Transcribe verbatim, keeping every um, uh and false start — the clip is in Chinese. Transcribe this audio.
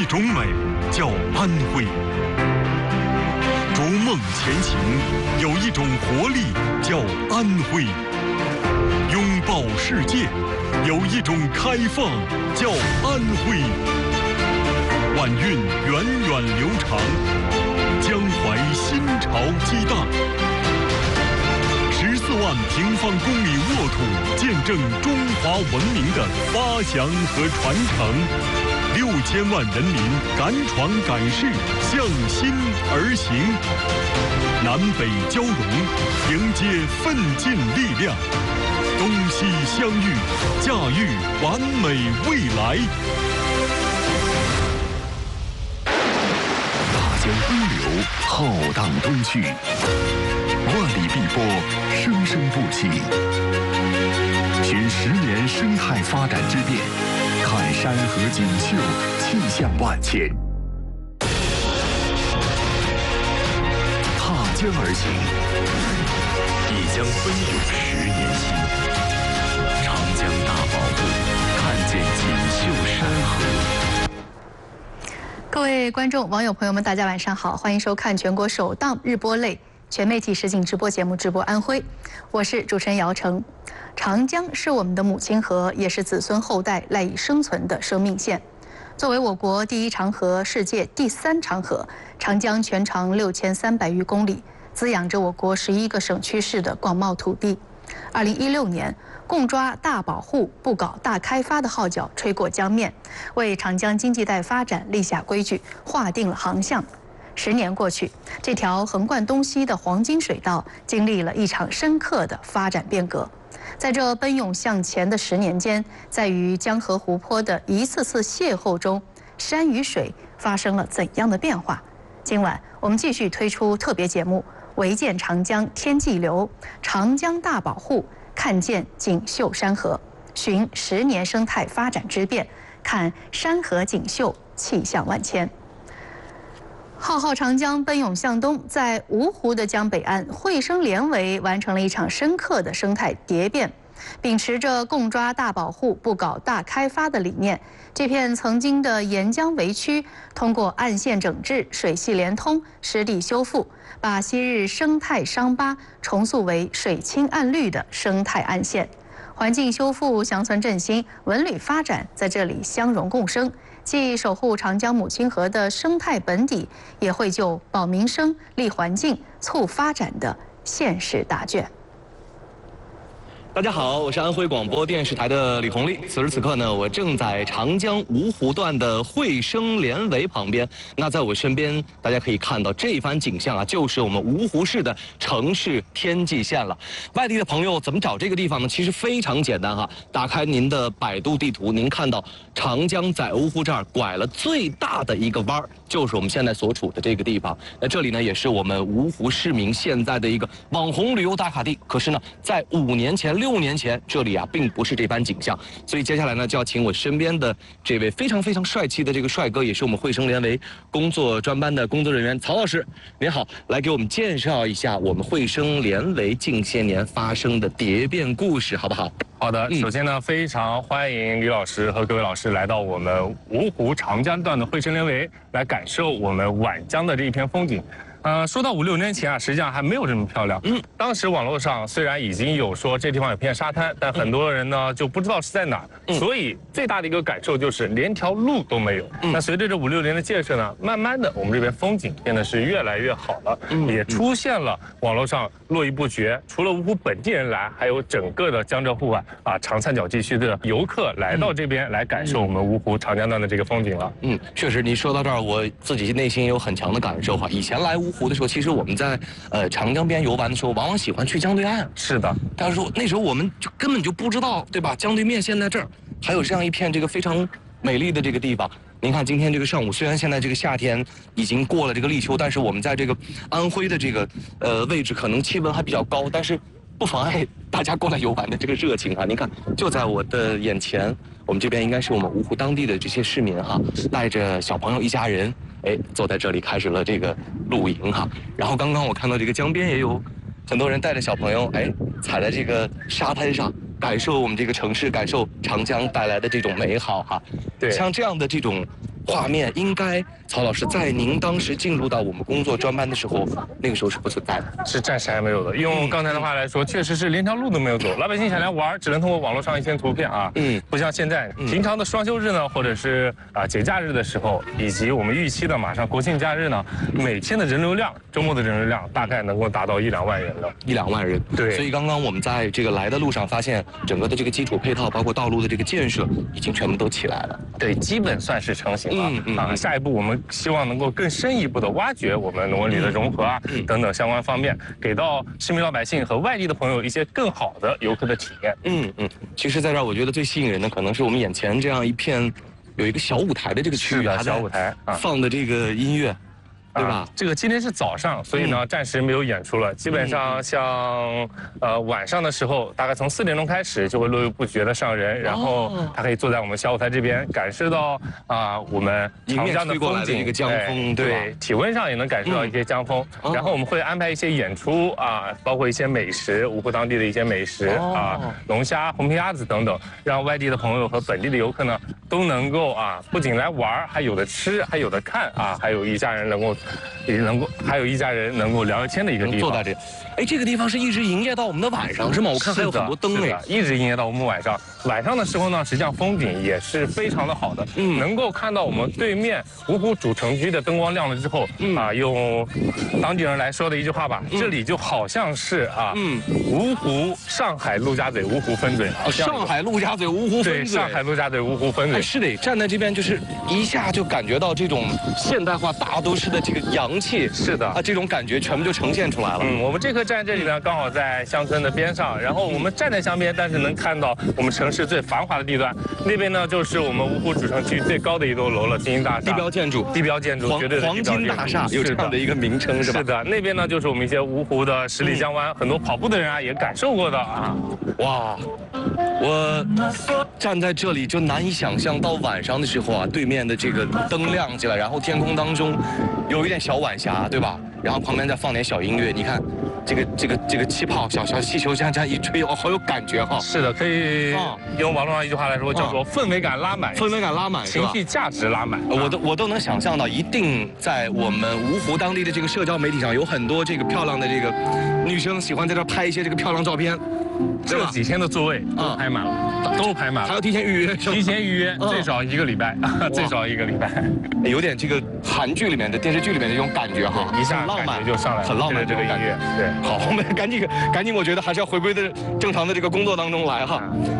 种美叫安徽，逐梦前行有一种活力叫安徽，拥抱世界有一种开放叫安徽。晚运源远流长，江淮新潮激荡。十四万平方公里沃土，见证中华文明的发祥和传承。六千万人民敢闯敢试，向心而行。南北交融，迎接奋进力量。东西相遇，驾驭完美未来。 大江奔流，浩荡东去，万里碧波，生生不息。寻十年生态发展之变，看山河锦绣，气象万千。踏江而行，一江奔涌十年心。长江大保护，看见锦绣山河。 各位观众、网友朋友们，大家晚上好，欢迎收看全国首档日播类全媒体实景直播节目《直播安徽》，我是主持人姚晨。长江是我们的母亲河，也是子孙后代赖以生存的生命线。作为我国第一长河、世界第三长河，长江全长六千三百余公里，滋养着我国十一个省区市的广袤土地。二零一六年，共抓大保护、不搞大开发的号角吹过江面，为长江经济带发展立下规矩，划定了航向。十年过去，这条横贯东西的黄金水道经历了一场深刻的发展变革。在这奔涌向前的十年间，在与江河湖泊的一次次邂逅中，山与水发生了怎样的变化？今晚我们继续推出特别节目《围见长江天际流》，长江大保护，看见锦绣山河，寻十年生态发展之变，看山河锦绣，气象万千。浩浩长江奔涌向东，在芜湖的江北岸，惠生连围完成了一场深刻的生态蝶变。秉持着共抓大保护、不搞大开发的理念，这片曾经的沿江围区，通过岸线整治、水系连通、湿地修复，把昔日生态伤疤重塑为水清岸绿的生态岸线。环境修复、乡村振兴、文旅发展在这里相融共生，既守护长江母亲河的生态本底，也绘就保民生、利环境、促发展的现实答卷。 大家好，我是安徽广播电视台的李红利。此时此刻呢，我正在长江芜湖段的惠生连围旁边。那在我身边，大家可以看到这番景象啊，就是我们芜湖市的城市天际线了。外地的朋友怎么找这个地方呢？其实非常简单哈，打开您的百度地图，您看到长江在芜湖这儿拐了最大的一个弯儿，就是我们现在所处的这个地方。那这里呢，也是我们芜湖市民现在的一个网红旅游打卡地。可是呢，在五年前。六年前，这里啊并不是这般景象，所以接下来呢，就要请我身边的这位非常非常帅气的这个帅哥，也是我们惠生连围工作专班的工作人员曹老师，您好，来给我们介绍一下我们惠生连围近些年发生的蝶变故事，好不好？ 好的，首先呢，非常欢迎李老师和各位老师来到我们芜湖长江段的惠生连围，来感受我们晚江的这一片风景。呃，说到五六年前啊，实际上还没有这么漂亮。嗯，当时网络上虽然已经有说这地方有片沙滩，但很多人呢就不知道是在哪儿。嗯，所以最大的一个感受就是连条路都没有。嗯，那随着这五六年的建设呢，慢慢的我们这边风景变得是越来越好了。嗯，也出现了网络上络绎不绝，除了芜湖本地人来，还有整个的江浙沪啊啊长三角地区的游客来到这边来感受我们芜湖长江段的这个风景了。 嗯，确实，你说到这儿，我自己内心有很强的感受哈。以前来芜湖的时候，其实我们在呃长江边游玩的时候，往往喜欢去江对岸。 是的， 但是说那时候我们就根本就不知道，对吧？江对面现在这儿还有这样一片这个非常美丽的这个地方。您看今天这个上午，虽然现在这个夏天已经过了这个立秋，但是我们在这个安徽的这个呃位置，可能气温还比较高，但是不妨碍大家过来游玩的这个热情啊！您看，就在我的眼前，我们这边应该是我们芜湖当地的这些市民哈，带着小朋友一家人。哎，坐在这里开始了这个露营哈。然后刚刚我看到这个江边也有很多人带着小朋友，哎，踩在这个沙滩上，感受我们这个城市，感受长江带来的这种美好哈。 对， 像这样的这种画面应该，曹老师在您当时进入到我们工作专班的时候，那个时候是不存在的， 是暂时还没有的。用刚才的话来说，确实是连条路都没有走，老百姓想来玩，只能通过网络上一些图片啊，嗯，不像现在平常的双休日呢，或者是啊节假日的时候，以及我们预期的马上国庆假日呢，每天的人流量，周末的人流量大概能够达到一两万人了， 一两万人。 对， 所以刚刚我们在这个来的路上发现，整个的这个基础配套，包括道路的这个建设，已经全部都起来了。 对，基本算是成型了。 嗯嗯啊，下一步我们希望能够更深一步的挖掘我们农文旅的融合啊， 嗯等等相关方面，给到市民老百姓和外地的朋友一些更好的游客的体验。 嗯嗯，其实在这儿我觉得最吸引人的可能是我们眼前这样一片有一个小舞台的这个区域， 的小舞台啊， 放的这个音乐。对吧、啊？ 这个今天是早上，所以呢、嗯、暂时没有演出了。基本上像呃晚上的时候，大概从四点钟开始就会络绎不绝的上人，然后他可以坐在我们小舞台这边，感受到啊、呃、我们长江的风景， 一个江风， 对, 对，体温上也能感受到一些江风。嗯、然后我们会安排一些演出啊，包括一些美食，芜湖当地的一些美食、哦、啊，龙虾、红皮鸭子等等，让外地的朋友和本地的游客呢都能够啊不仅来玩，还有的吃，还有的看啊，还有一家人能够。也能够还有一家人能够聊聊天的一个地方， 坐在这，哎，这个地方是一直营业到我们的晚上是吗？我看还有很多灯哎， 一直营业到我们晚上。晚上的时候呢，实际上风景也是非常的好的，嗯，能够看到我们对面芜湖主城区的灯光亮了之后，嗯啊，用当地人来说的一句话吧，嗯、这里就好像是啊，嗯，芜湖、上海、陆家嘴、芜湖分嘴， 哦，上海、陆家嘴、芜湖分嘴， 对，上海、陆家嘴、芜湖分嘴， 哎，是的，站在这边就是一下就感觉到这种现代化大都市的这个洋气， 是的啊，这种感觉全部就呈现出来了。 嗯，我们这颗站这里呢，刚好在乡村的边上，然后我们站在乡边，但是能看到我们城市最繁华的地段，那边呢就是我们芜湖主城区最高的一栋楼了，金鹰大厦， 地标建筑， 地标建筑，绝对的黄金大厦，有这样的一个名称是吧？ 是的，那边呢就是我们一些芜湖的十里江湾，很多跑步的人啊也感受过的啊。 哇，我站在这里就难以想象，到晚上的时候啊，对面的这个灯亮起来，然后天空当中有一点小晚霞，对吧？然后旁边再放点小音乐，你看，这个这个这个气泡小小气球这样这样一吹，哦，好有感觉哈。 是的，可以用网络上一句话来说，叫做氛围感拉满， 氛围感拉满， 情绪价值拉满。 我都我都能想象到，一定在我们芜湖当地的这个社交媒体上，有很多这个漂亮的这个女生喜欢在这拍一些这个漂亮照片。 这几天的座位都排满了，都排满了， 还要提前预约， 提前预约最少一个礼拜，最少一个礼拜， 有点这个韩剧里面的电视剧里面的这种感觉哈， 一下浪漫就上来了， 很浪漫这个音乐。对， 好，我们赶紧赶紧，我觉得还是要回归的正常的这个工作当中来哈。